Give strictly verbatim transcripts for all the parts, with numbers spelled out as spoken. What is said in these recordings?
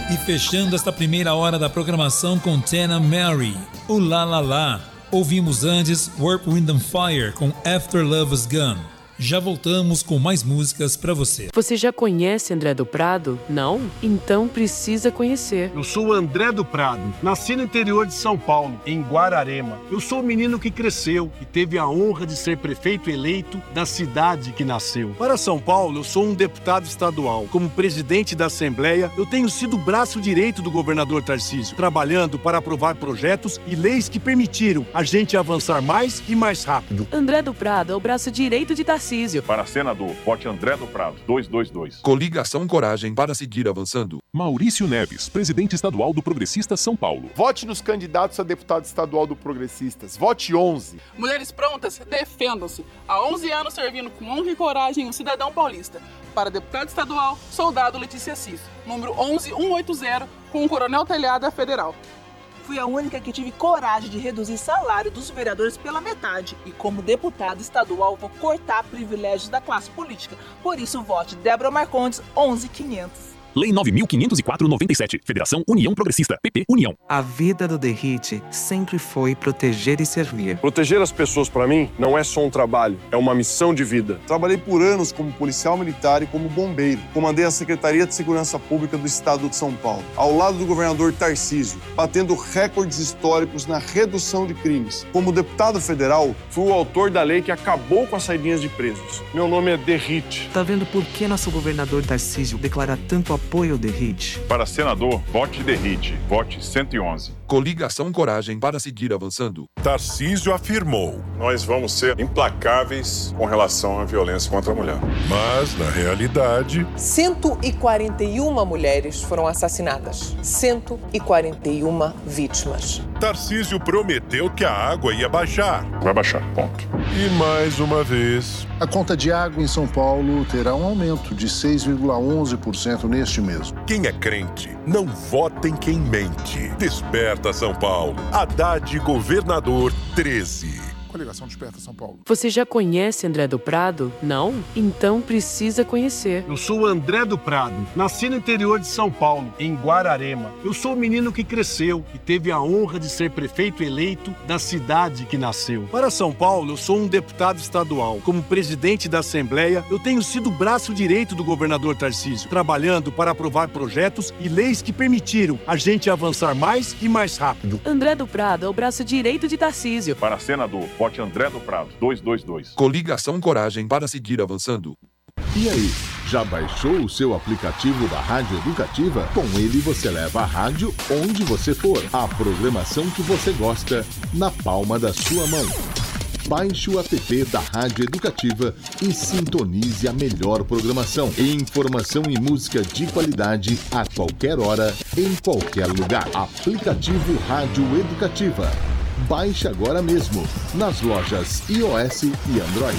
E fechando esta primeira hora da programação com Tana Mary, o La La La. Ouvimos antes Warp Wind and Fire com After Love Is Gone. Já voltamos com mais músicas pra você. Você já conhece André do Prado? Não? Então precisa conhecer. Eu sou o André do Prado. Nasci no interior de São Paulo, em Guararema. Eu sou o menino que cresceu e teve a honra de ser prefeito eleito da cidade que nasceu. Para São Paulo, eu sou um deputado estadual. Como presidente da Assembleia, eu tenho sido o braço direito do governador Tarcísio, trabalhando para aprovar projetos e leis que permitiram a gente avançar mais e mais rápido. André do Prado é o braço direito de Tarcísio. Para senador, vote André do Prado, dois dois dois. Coligação Coragem para seguir avançando. Maurício Neves, presidente estadual do Progressistas São Paulo. Vote nos candidatos a deputado estadual do Progressistas. Vote onze. Mulheres prontas, defendam-se. Há onze anos servindo com honra e coragem um cidadão paulista. Para deputado estadual, soldado Letícia Assis, número onze mil cento e oitenta, com o Coronel Telhada Federal. Fui a única que tive coragem de reduzir salário dos vereadores pela metade. E como deputado estadual, vou cortar privilégios da classe política. Por isso, vote Débora Marcondes, onze mil e quinhentos. Lei nove mil quinhentos e quatro barra noventa e sete. Federação União Progressista. P P União. A vida do Derrite sempre foi proteger e servir. Proteger as pessoas, para mim, não é só um trabalho, é uma missão de vida. Trabalhei por anos como policial militar e como bombeiro. Comandei a Secretaria de Segurança Pública do Estado de São Paulo, ao lado do governador Tarcísio, batendo recordes históricos na redução de crimes. Como deputado federal, fui o autor da lei que acabou com as saidinhas de presos. Meu nome é Derrite. Tá vendo por que nosso governador Tarcísio declara tanto apoio Apoio ao Derrite. Para senador, vote Derrite. Vote cento e onze. Coligação Coragem para seguir avançando. Tarcísio afirmou: nós vamos ser implacáveis com relação à violência contra a mulher. Mas, na realidade... cento e quarenta e uma mulheres foram assassinadas. cento e quarenta e uma vítimas. Tarcísio prometeu que a água ia baixar. Vai baixar, ponto. E mais uma vez... A conta de água em São Paulo terá um aumento de seis vírgula onze por cento neste mês. Quem é crente, não vota em quem mente. Desperta São Paulo. Haddad Governador treze. Coligação Desperta São Paulo. Você já conhece André do Prado? Não? Então precisa conhecer. Eu sou o André do Prado. Nasci no interior de São Paulo, em Guararema. Eu sou o menino que cresceu e teve a honra de ser prefeito eleito da cidade que nasceu. Para São Paulo, eu sou um deputado estadual. Como presidente da Assembleia, eu tenho sido o braço direito do governador Tarcísio, trabalhando para aprovar projetos e leis que permitiram a gente avançar mais e mais rápido. André do Prado é o braço direito de Tarcísio. Para senador, vote André do Prado, dois dois dois. Coligação Coragem para seguir avançando. E aí, já baixou o seu aplicativo da Rádio Educativa? Com ele você leva a rádio onde você for. A programação que você gosta na palma da sua mão. Baixe o app da Rádio Educativa e sintonize a melhor programação. Informação e música de qualidade a qualquer hora, em qualquer lugar. Aplicativo Rádio Educativa. Baixe agora mesmo, nas lojas iOS e Android.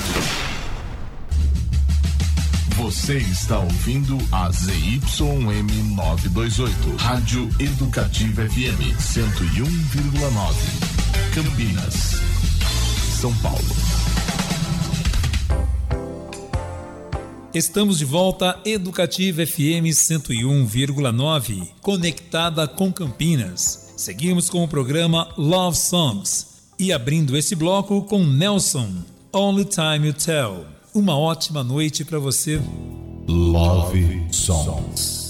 Você está ouvindo a Z Y M novecentos e vinte e oito, Rádio Educativa F M cento e um vírgula nove, Campinas, São Paulo. Estamos de volta, Educativa F M cento e um vírgula nove, conectada com Campinas. Seguimos com o programa Love Songs e abrindo esse bloco com Nelson, Only Time You Tell. Uma ótima noite para você. Love Songs.